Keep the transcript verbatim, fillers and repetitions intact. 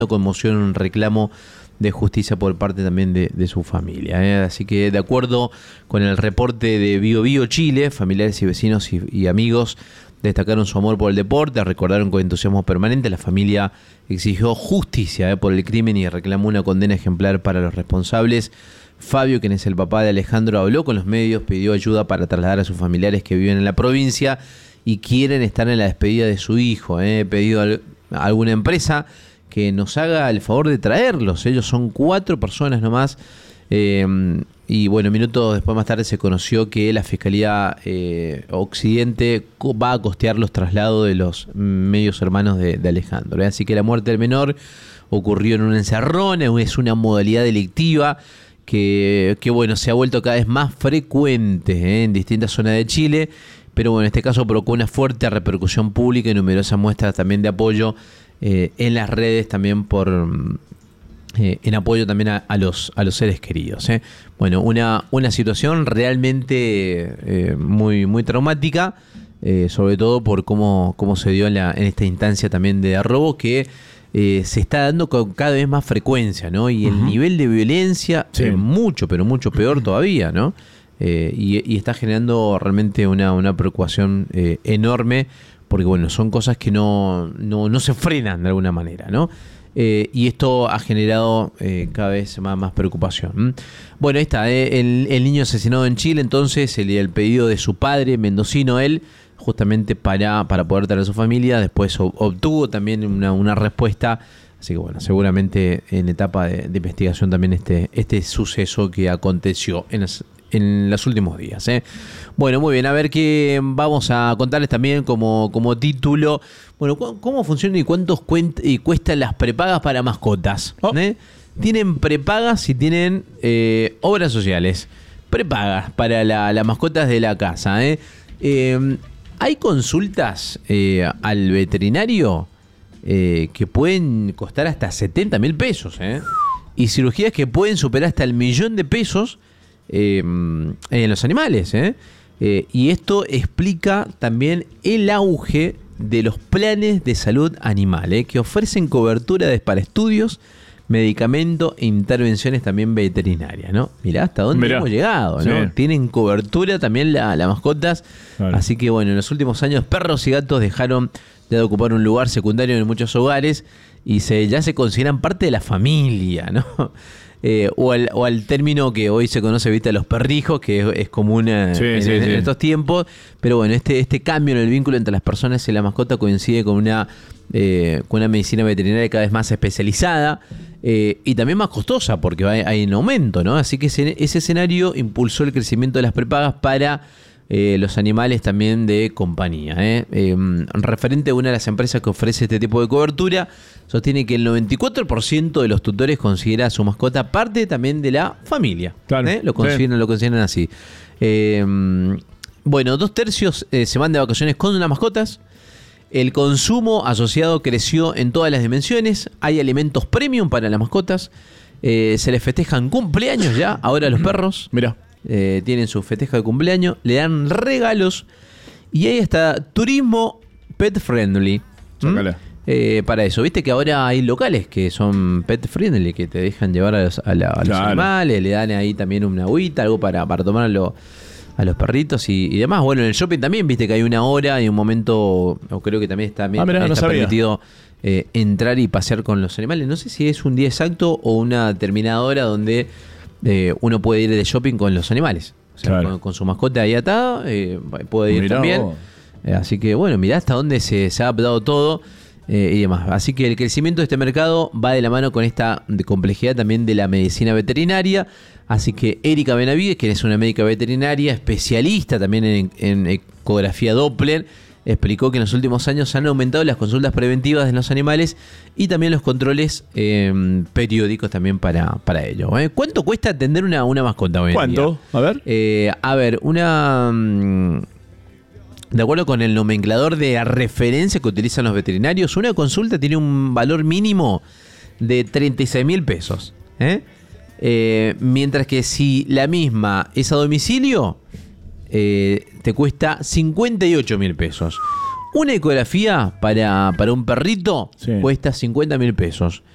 conmoción, un reclamo de justicia por parte también de, de su familia. ¿eh? Así que de acuerdo con el reporte de Bio Bio Chile, familiares y vecinos y, y amigos destacaron su amor por el deporte, recordaron con entusiasmo permanente. La familia exigió justicia ¿eh? por el crimen y reclamó una condena ejemplar para los responsables. Fabio, quien es el papá de Alejandro, habló con los medios, pidió ayuda para trasladar a sus familiares que viven en la provincia y quieren estar en la despedida de su hijo. ¿eh? He pedido a alguna empresa que nos haga el favor de traerlos. Ellos son cuatro personas nomás. Eh, y bueno, minutos después más tarde se conoció que la Fiscalía eh, Occidente va a costear los traslados de los medios hermanos de, de Alejandro. ¿eh? Así que la muerte del menor ocurrió en un encerrón, es una modalidad delictiva que, que bueno, se ha vuelto cada vez más frecuente ¿eh? en distintas zonas de Chile. Pero bueno, en este caso provocó una fuerte repercusión pública y numerosas muestras también de apoyo eh, en las redes, también por eh, en apoyo también a, a los a los seres queridos. ¿eh? Bueno, una, una situación realmente eh, muy, muy traumática, eh, sobre todo por cómo, cómo se dio en, la, en esta instancia también de robo que eh, se está dando con cada vez más frecuencia, ¿no? Y el uh-huh. nivel de violencia sí. es mucho, pero mucho peor todavía, ¿no? Eh, y, y está generando realmente una, una preocupación eh, enorme, porque bueno, son cosas que no, no, no se frenan de alguna manera, ¿no? Eh, y esto ha generado eh, cada vez más, más preocupación. ¿Mm? Bueno, ahí está, eh, el, el niño asesinado en Chile, entonces, el, el pedido de su padre, mendocino él, justamente para, para poder traer a su familia, después obtuvo también una, una respuesta. Así que bueno, seguramente en etapa de, de investigación también este, este suceso que aconteció en las, en los últimos días. ¿eh? Bueno, muy bien, a ver qué vamos a contarles también como, como título. Bueno, ¿cómo funcionan y cuántos cuent y cuestan las prepagas para mascotas? Oh. ¿eh? Tienen prepagas y tienen eh, obras sociales. Prepagas para las la mascotas de la casa. ¿eh? Eh, hay consultas eh, al veterinario Eh, que pueden costar hasta setenta mil pesos, ¿eh? y cirugías que pueden superar hasta el millón de pesos eh, en los animales. ¿eh? Eh, y esto explica también el auge de los planes de salud animal, ¿eh? que ofrecen cobertura de, para estudios, medicamentos e intervenciones también veterinarias, ¿no? Mirá hasta dónde Mirá. hemos llegado, ¿no? Sí. Tienen cobertura también las la mascotas. Claro. Así que bueno, en los últimos años perros y gatos dejaron de ocupar un lugar secundario en muchos hogares y se, ya se consideran parte de la familia, ¿no? Eh, o, al, o al término que hoy se conoce, viste, a los perrijos, que es, es común eh, sí, en, sí, en, sí. en estos tiempos. Pero bueno, este, este cambio en el vínculo entre las personas y la mascota coincide con una, eh, con una medicina veterinaria cada vez más especializada eh, y también más costosa, porque hay, hay en aumento, ¿no? Así que ese, ese escenario impulsó el crecimiento de las prepagas para Eh, los animales también de compañía. ¿eh? Eh, referente a una de las empresas que ofrece este tipo de cobertura, sostiene que el noventa y cuatro por ciento de los tutores considera a su mascota parte también de la familia. Claro, ¿eh? Lo consideran, sí. lo consideran así. Eh, bueno, dos tercios eh, se van de vacaciones con las mascotas. El consumo asociado creció en todas las dimensiones. Hay alimentos premium para las mascotas. Eh, se les festejan cumpleaños ya, ahora a los perros. Mirá. Eh, tienen su festejo de cumpleaños, le dan regalos y ahí está turismo pet friendly. ¿Mm? Eh, para eso, viste que ahora hay locales que son pet friendly, que te dejan llevar a los, a la, a los claro. animales, le dan ahí también una agüita, algo para, para tomarlo a los perritos y, y demás. Bueno, en el shopping también viste que hay una hora y un momento, o creo que también está, ah, mirá, está no permitido eh, entrar y pasear con los animales. No sé si es un día exacto o una determinada hora donde Eh, uno puede ir de shopping con los animales, o sea, claro. con, con su mascota ahí atada, eh, puede ir mirá también. Eh, así que bueno, mirá hasta dónde se, se ha adaptado todo eh, y demás. Así que el crecimiento de este mercado va de la mano con esta de complejidad también de la medicina veterinaria. Así que Erika Benavides, quien es una médica veterinaria, especialista también en, en ecografía Doppler, explicó que en los últimos años han aumentado las consultas preventivas de los animales y también los controles eh, periódicos también para, para ello. ¿eh? ¿Cuánto cuesta atender una, una mascota hoy en ¿Cuánto? día? A ver. Eh, a ver, una... De acuerdo con el nomenclador de referencia que utilizan los veterinarios, una consulta tiene un valor mínimo de treinta y seis mil pesos. ¿eh? Eh, mientras que si la misma es a domicilio, eh, te cuesta cincuenta y ocho mil pesos. Una ecografía para, para un perrito sí. cuesta cincuenta mil pesos.